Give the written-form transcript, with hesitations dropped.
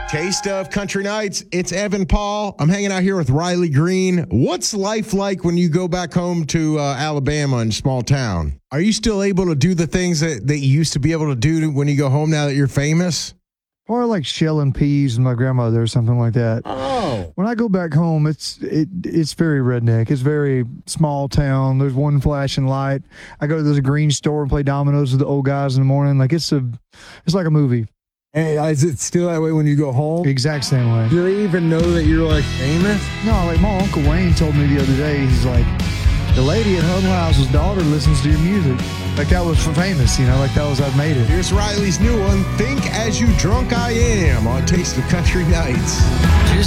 Taste of Country Nights. It's Evan Paul. I'm hanging out here with Riley Green. What's life like when you go back home to Alabama and small town? Are you still able to do the things that you used to be able to do when you go home now that you're famous? Or like shelling peas with my grandmother or something like that. Oh. When I go back home, it's very redneck. It's very small town. There's one flashing light. I go to this green store and play dominoes with the old guys in the morning. Like it's like a movie. Hey, is it still that way when you go home? Exact same way. Do they even know that you're like famous? No, like my Uncle Wayne told me the other day, he's like, the lady at Huddle House's daughter listens to your music. Like that was famous, like that was I've made it. Here's Riley's new one, Think As You Drunk I Am, on Taste of Country Nights.